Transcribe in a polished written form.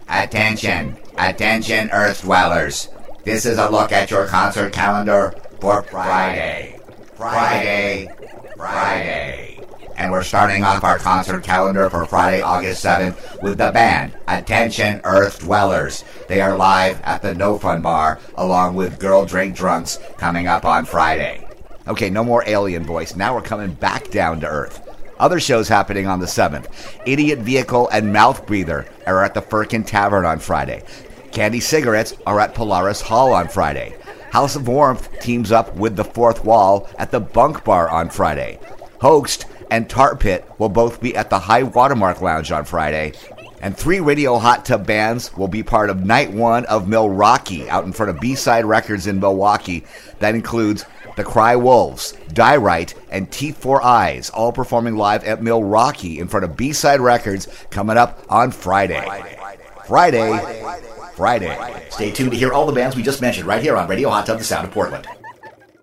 Attention, attention, Earth dwellers. This is a look at your concert calendar for Friday. And we're starting off our concert calendar for Friday, August 7th with the band Attention Earth Dwellers. They are live at the No Fun Bar along with Girl Drink Drunks coming up on Friday. Okay, no more alien voice. Now we're coming back down to Earth. Other shows happening on the 7th. Idiot Vehicle and Mouth Breather are at the Firkin Tavern on Friday. Candy Cigarettes are at Polaris Hall on Friday. House of Warmth teams up with The Fourth Wall at the Bunk Bar on Friday. Hoaxed and Tar Pit will both be at the High Watermark Lounge on Friday. And 3 Radio Hot Tub bands will be part of Night 1 of Milwaukee out in front of B-Side Records in Milwaukee. That includes The Cry Wolves, Die Right, and Teeth for Eyes, all performing live at Milwaukee in front of B-Side Records coming up on Friday. Friday. Stay tuned to hear all the bands we just mentioned right here on Radio Hot Tub, the Sound of Portland.